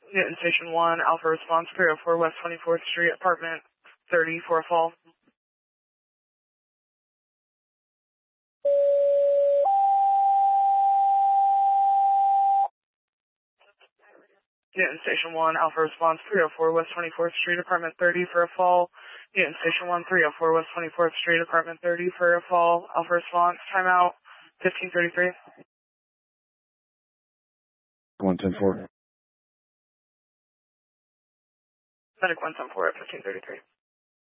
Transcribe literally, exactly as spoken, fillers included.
Newton Station one, Alpha Response three oh four West twenty-fourth Street, apartment thirty for a fall. Newton Station one, Alpha Response three oh four West twenty-fourth Street, apartment thirty for a fall. Newton Station one, three oh four West twenty-fourth Street, apartment thirty for a fall. Alpha Response, timeout, fifteen thirty-three. one ten four. Medic one ten four at fifteen thirty-three.